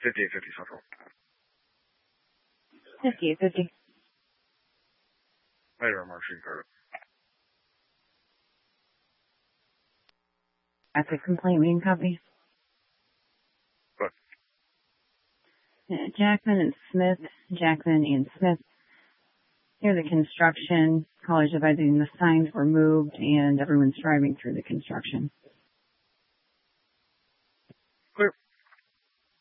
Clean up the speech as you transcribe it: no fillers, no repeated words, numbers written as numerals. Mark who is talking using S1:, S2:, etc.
S1: 5850 Central.
S2: 5850.
S1: Later, Mark Street Card.
S2: That's a complaint we can copy.
S1: What?
S2: Jackman and Smith. Near the construction, college advising the signs were moved and everyone's driving through the construction.